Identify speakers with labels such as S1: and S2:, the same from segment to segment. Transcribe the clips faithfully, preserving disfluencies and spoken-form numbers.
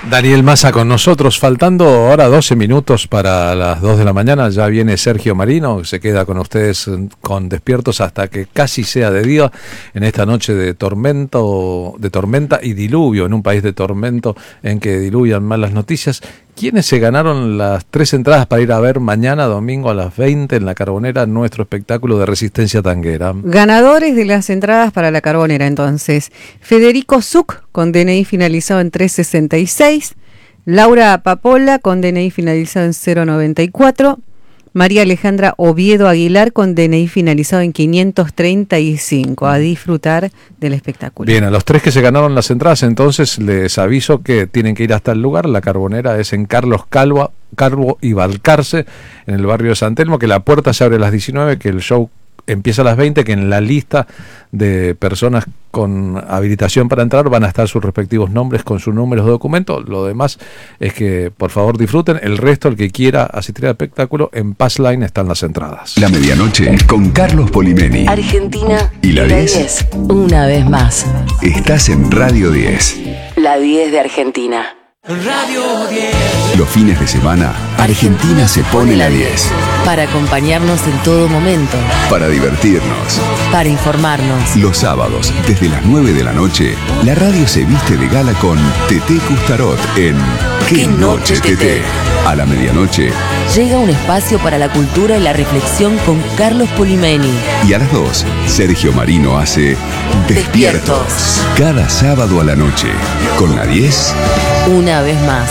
S1: Daniel Massa con nosotros, faltando ahora doce minutos para las dos de la mañana, ya viene Sergio Marino, que se queda con ustedes con Despiertos hasta que casi sea de día, en esta noche de tormento, de tormenta y diluvio, en un país de tormento en que diluvian malas noticias. ¿Quiénes se ganaron las tres entradas para ir a ver mañana domingo a las veinte en La Carbonera nuestro espectáculo de resistencia tanguera?
S2: Ganadores de las entradas para La Carbonera, entonces: Federico Zuc, con D N I finalizado en trescientos sesenta y seis, Laura Papola, con D N I finalizado en cero noventa y cuatro, María Alejandra Oviedo Aguilar, con D N I finalizado en quinientos treinta y cinco. A disfrutar del espectáculo.
S1: Bien, a los tres que se ganaron las entradas, entonces les aviso que tienen que ir hasta el lugar. La Carbonera es en Carlos Calvo, Calvo y Balcarce, en el barrio de San Telmo, que la puerta se abre a las diecinueve, que el show empieza a las veinte, que en la lista de personas con habilitación para entrar van a estar sus respectivos nombres con sus números de documento. Lo demás es que por favor disfruten. El resto, el que quiera asistir al espectáculo, en Passline están las entradas.
S3: La medianoche con Carlos Polimeni.
S4: Argentina
S3: y la diez.
S4: Una vez más.
S3: Estás en Radio diez.
S4: La diez de Argentina.
S5: Radio diez.
S3: Los fines de semana, Argentina se pone la diez.
S4: Para acompañarnos en todo momento.
S3: Para divertirnos.
S4: Para informarnos.
S3: Los sábados, desde las nueve de la noche, la radio se viste de gala con Teté Custarot en ¿Qué, ¿Qué noche, Teté? A la medianoche
S4: llega un espacio para la cultura y la reflexión con Carlos Polimeni.
S3: Y a las dos, Sergio Marino hace Despiertos. Despiertos. Cada sábado a la noche, con la diez.
S4: Una vez más.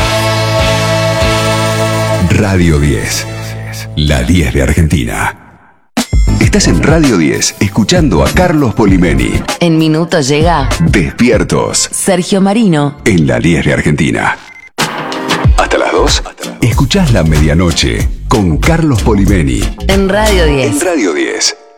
S3: Radio diez. La diez de Argentina. Estás en Radio diez, escuchando a Carlos Polimeni.
S4: En minutos llega
S3: Despiertos.
S4: Sergio Marino.
S3: En la diez de Argentina. Hasta las dos, escuchás La Medianoche con Carlos Polimeni.
S4: En Radio diez.
S3: En Radio diez.